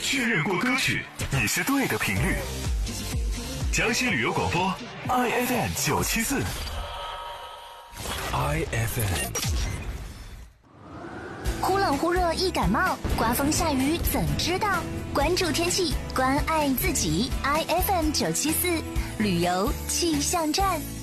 确认过歌曲，你是对的频率。江西旅游广播 IFM 974 IFM。 忽冷忽热易感冒，刮风下雨怎知道？关注天气，关爱自己。IFM 974旅游气象站。